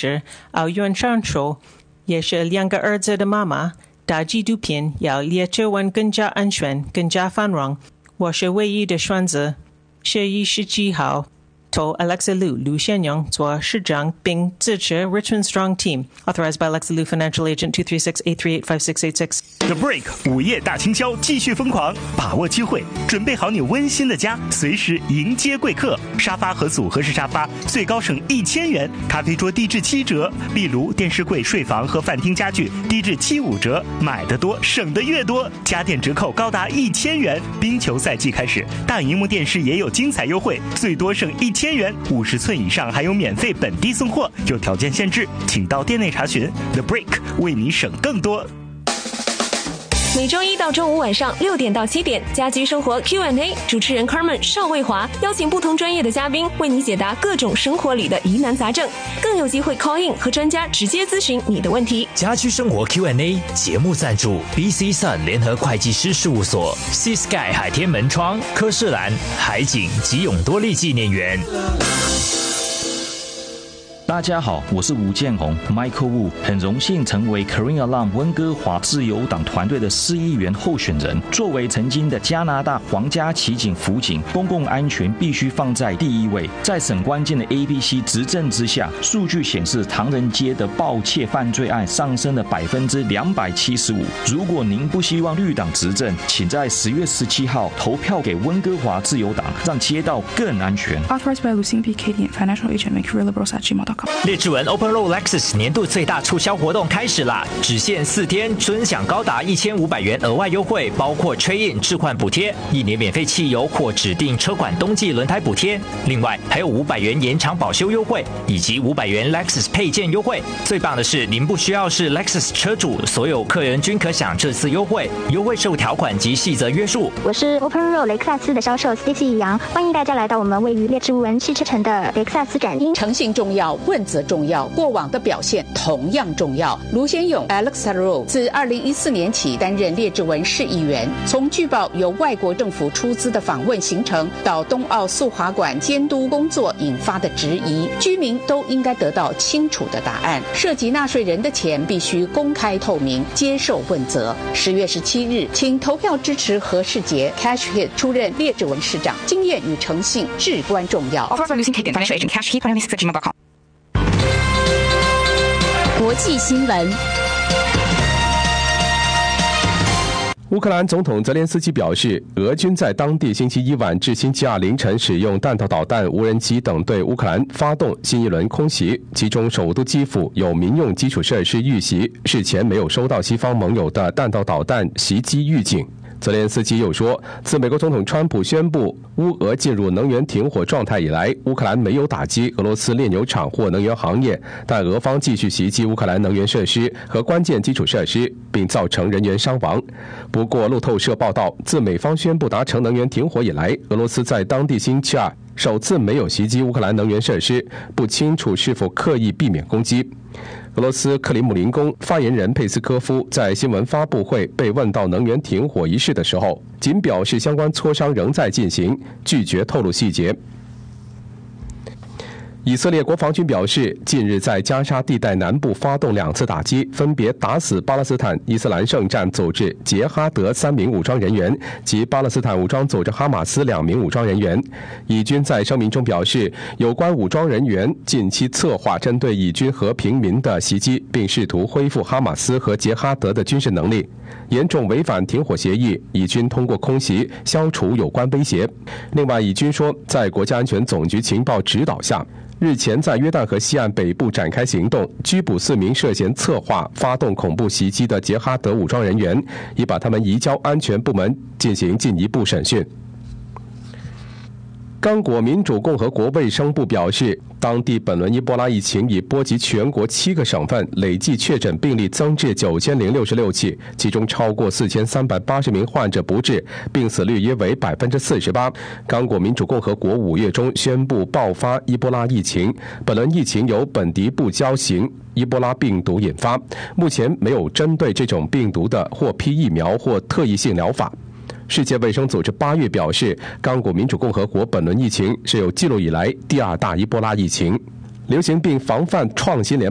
时，奥运选手，也是2个儿子的妈妈，大纪录片要列车湾更加安全、更加繁荣。我是唯一的选择。11月17号。投 Alexa Liu 卢宪勇做市长，并支持 Richmond Strong Team. Authorized by Alexa Liu, Financial Agent 236-838-5686. The Break 午夜大清销继续疯狂，把握机会，准备好你温馨的家，随时迎接贵客。沙发和组合式沙发最高省1000元，咖啡桌低至7折，壁炉、电视柜、睡房和饭厅家具低至75折，买得多省得越多。家电折扣高达1000元。冰球赛季开始，大荧幕电视也有精彩优惠，最多省1000元，50寸以上还有免费本地送货，有条件限制，请到店内查询。The Break 为你省更多。 每周一到周五晚上6点到7点，家居生活 Q&A， 主持人 Carmen 邵卫华邀请不同专业的嘉宾为你解答各种生活里的疑难杂症，更有机会 call in 和专家直接咨询你的问题。 家居生活 Q&A 节目赞助 BC Sun 联合会计师事务所、Sea Sky 海天门窗、科士兰、海景及永多利纪念园。 大家好，我是吴建宏 Michael Wu， 很荣幸成为 Kareem Alam 温哥华自由党团队的市议员候选人。作为曾经的加拿大皇家骑警辅警，公共安全必须放在第一位。在省关键的 ABC 执政之下，数据显示唐人街的盗窃犯罪案上升了275%。如果您不希望绿党执政，请在10月17号投票给温哥华自由党，让街道更安全。 Authorized by Lucien P. Cadian, Financial Agent, McRealLiberals@gmail.com。 列治文 Open Road Lexus 年度最大促销活动开始啦！只限4天，尊享高达1500元额外优惠，包括 Trade-in 置换补贴、1年免费汽油或指定车款冬季轮胎补贴，另外还有500元延长保修优惠，以及500元 Lexus 配件优惠。最棒的是，您不需要是 Lexus 车主，所有客人均可享这次优惠。优惠受条款及细则约束。 我是 Open Road 雷克萨斯的销售 Stacy 杨，欢迎大家来到我们位于列治文汽车城的雷克萨斯展厅。 诚信重要，问责重要，过往的表现同样重要。卢先勇 Alexa Liu 自2014年起担任列治文市议员，从据报由外国政府出资的访问行程，到冬奥速滑馆监督工作引发的质疑，居民都应该得到清楚的答案。涉及纳税人的钱必须公开透明，接受问责。10月17日，请投票支持何世杰 Cash Hit 出任列治文市长，经验与诚信至关重要。 国际新闻。 乌克兰总统泽连斯基表示，俄军在当地星期一晚至星期二凌晨使用弹道导弹、无人机等对乌克兰发动新一轮空袭，其中首都基辅有民用基础设施遇袭，事前没有收到西方盟友的弹道导弹袭击预警。泽连斯基又说，自美国总统川普宣布乌俄进入能源停火状态以来，乌克兰没有打击俄罗斯炼油厂或能源行业，但俄方继续袭击乌克兰能源设施和关键基础设施，并造成人员伤亡。不过，路透社报道，自美方宣布达成能源停火以来，俄罗斯在当地星期二首次没有袭击乌克兰能源设施，不清楚是否刻意避免攻击。俄罗斯克里姆林宫发言人佩斯科夫在新闻发布会被问到能源停火一事的时候，仅表示相关磋商仍在进行，拒绝透露细节。以色列国防军表示，近日在加沙地带南部发动2次打击，分别打死巴勒斯坦伊斯兰圣战组织杰哈德3名武装人员及巴勒斯坦武装组织哈马斯2名武装人员。以军在声明中表示，有关武装人员近期策划针对以军和平民的袭击，并试图恢复哈马斯和杰哈德的军事能力，严重违反停火协议。以军通过空袭消除有关威胁。另外，以军说，在国家安全总局情报指导下，日前在约旦河西岸北部展开行动，拘捕4名涉嫌策划发动恐怖袭击的杰哈德武装人员，已把他们移交安全部门进行进一步审讯。刚果民主共和国卫生部表示，当地本轮伊波拉疫情已波及全国7个省份，累计确诊病例增至9066起，其中超过4380名患者不治，病死率约为48%。刚果民主共和国5月中宣布爆发伊波拉疫情，本轮疫情由本地不交型伊波拉病毒引发，目前没有针对这种病毒的获批疫苗或特异性疗法。世界卫生组织8月表示，刚果民主共和国本轮疫情是有记录以来第2大伊波拉疫情。流行病防范创新联